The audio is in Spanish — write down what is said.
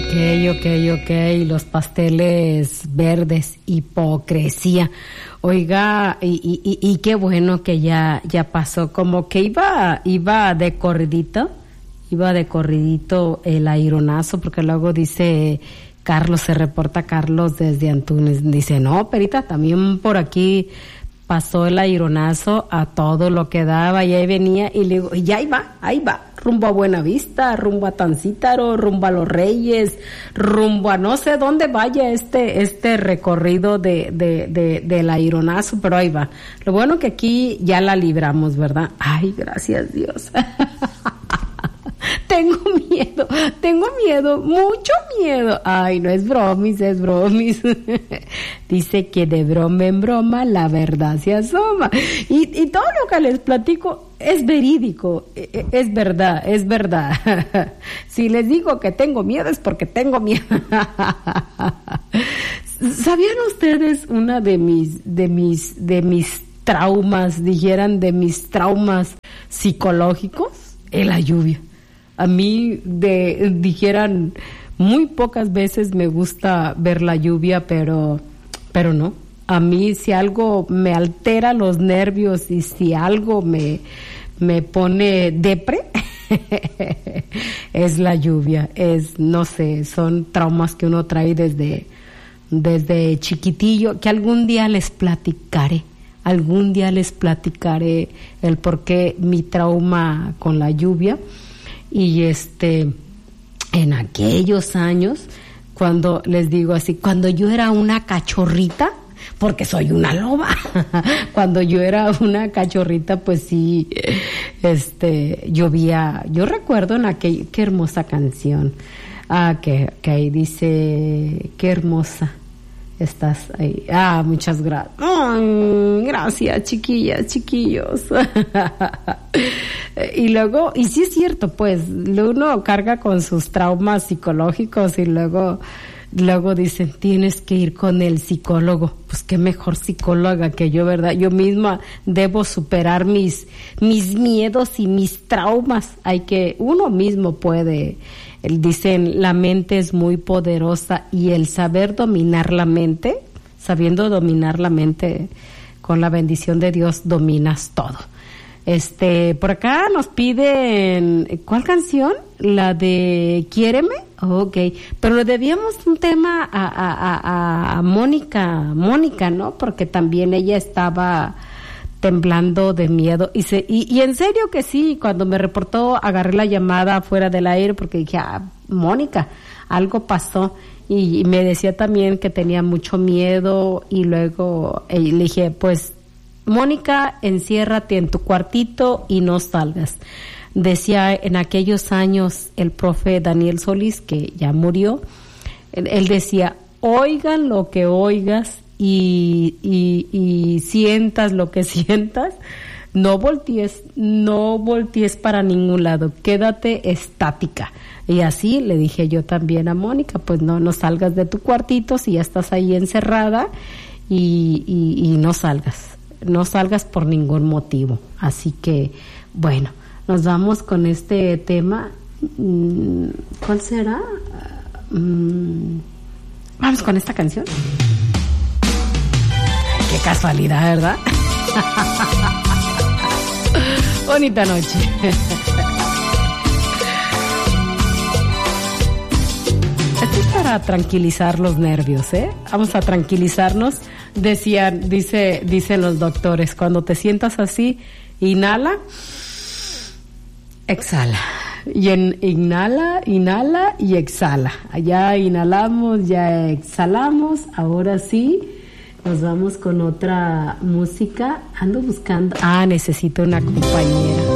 Ok. Los pasteles verdes, hipocresía. Oiga, y qué bueno que ya pasó. Como que iba de corridito el aironazo, porque luego dice Carlos, se reporta Carlos desde Antunes. Dice, no, Perita, también por aquí pasó el aironazo a todo lo que daba, y ahí venía, y le digo, y ahí va, rumbo a Buenavista, rumbo a Tancítaro, rumbo a Los Reyes, rumbo a no sé dónde vaya este recorrido del aironazo, pero ahí va. Lo bueno que aquí ya la libramos, ¿verdad? Ay, gracias Dios. Tengo miedo, mucho miedo. Ay, no es bromis. Dice que de broma en broma la verdad se asoma. Y todo lo que les platico es verídico, es verdad. Si les digo que tengo miedo es porque tengo miedo. ¿Sabían ustedes una de mis traumas, dijeran, de mis traumas psicológicos? Es la lluvia. A mí, dijeran, muy pocas veces me gusta ver la lluvia, pero no. A mí, si algo me altera los nervios y si algo me pone depre, es la lluvia. No sé, son traumas que uno trae desde chiquitillo, que algún día les platicaré el por qué mi trauma con la lluvia. Y en aquellos años, cuando les digo así, cuando yo era una cachorrita, porque soy una loba, cuando yo era una cachorrita, pues sí, llovía. Yo recuerdo en qué hermosa canción, que ahí dice, qué hermosa estás ahí. Muchas gracias. Gracias, chiquillas, chiquillos. Y luego, y sí es cierto, pues, uno carga con sus traumas psicológicos y luego dicen, tienes que ir con el psicólogo. Pues qué mejor psicóloga que yo, ¿verdad? Yo misma debo superar mis miedos y mis traumas. Uno mismo puede. Dicen, la mente es muy poderosa, y el sabiendo dominar la mente, con la bendición de Dios dominas todo. Por acá nos piden, ¿cuál canción? La de Quiéreme. Okay, pero le debíamos un tema a Mónica, ¿no? Porque también ella estaba temblando de miedo, y en serio que sí, cuando me reportó agarré la llamada fuera del aire porque dije, Mónica, algo pasó, y me decía también que tenía mucho miedo, y luego le dije, pues Mónica, enciérrate en tu cuartito y no salgas. Decía en aquellos años el profe Daniel Solís, que ya murió, él decía, oigan lo que oigas y sientas lo que sientas, no voltees para ningún lado, quédate estática. Y así le dije yo también a Mónica, pues no salgas de tu cuartito si ya estás ahí encerrada, y no salgas por ningún motivo. Así que, bueno, nos vamos con este tema. ¿Cuál será? Vamos con esta canción. Qué casualidad, ¿verdad? Bonita noche. Esto es para tranquilizar los nervios, ¿eh? Vamos a tranquilizarnos. Dicen los doctores, cuando te sientas así, inhala, exhala. Y inhala y exhala. Ya inhalamos, ya exhalamos. Ahora sí, nos vamos con otra música. Ando buscando. Necesito una compañera.